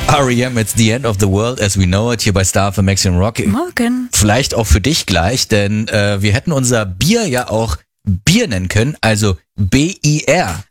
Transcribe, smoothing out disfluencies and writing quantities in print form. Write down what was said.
R.E.M. It's the end of the world as we know it hier bei Star für Maximum Rock. Morgen. Vielleicht auch für dich gleich, denn wir hätten unser Bier ja auch Bier nennen können, also B-I-R.